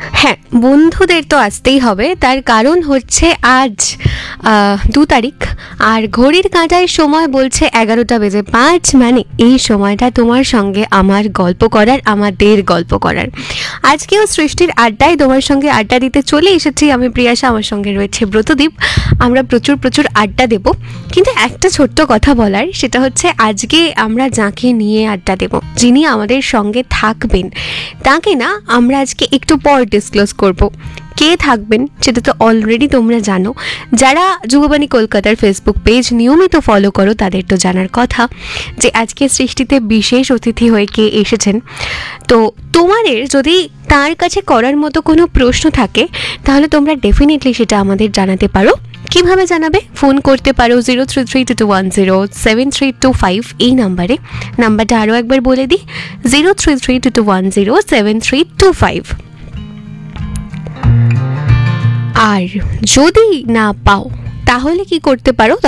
হ্যাঁ, বন্ধুদের তো আসতেই হবে, তার কারণ হচ্ছে আজ 2 তারিখ, আর ঘড়ির কাঁটায় সময় বলছে 11:05, মানে এই সময়টা তোমার সঙ্গে আমার গল্প করার, আমাদের গল্প করার। আজকেও সৃষ্টির আড্ডায় তোমার সঙ্গে আড্ডা দিতে চলে এসেছি আমি প্রিয়াশা, আমার সঙ্গে রয়েছে ব্রতদীপ। আমরা প্রচুর প্রচুর আড্ডা দেব, কিন্তু একটা ছোট্ট কথা বলার, সেটা হচ্ছে আজকে আমরা যাকে নিয়ে আড্ডা দেব, যিনি আমাদের সঙ্গে থাকবেন, তাকে না আমরা আজকে একটু পর ডিসক্লোজ করব। কে থাকবেন সেটা তো অলরেডি তোমরা জানো, যারা যুগবাণী কলকাতার ফেসবুক পেজ নিয়মিত ফলো করো তাদের তো জানার কথা যে আজকে সৃষ্টিতে বিশেষ অতিথি হয়ে কে এসেছেন। তো তোমাদের যদি তার কাছে করার মতো কোনো প্রশ্ন থাকে, তাহলে তোমরা ডেফিনেটলি সেটা আমাদের জানাতে পারো। কিভাবে জানাবে? ফোন করতে পারো 0332107325 এই নাম্বারটা আরও একবার বলে দিই, 0332107325। আর যদি না পাও তাহলে কি করতে পারো?